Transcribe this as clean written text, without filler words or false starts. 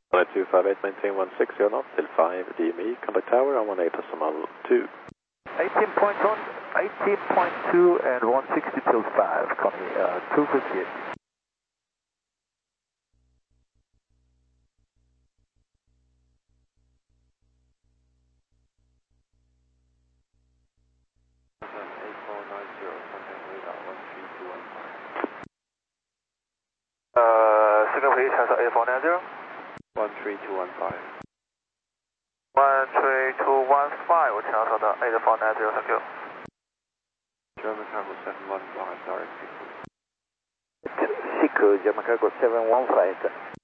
258, maintain 160 knots till 5 DME, contact tower on 18.2. 18.2 and 160 till 5, copy, 258. Second please, transfer 8490. 13215. 13215,我transfer到8490, thank you. German Cargo 715, direct. Chico, German Cargo 715.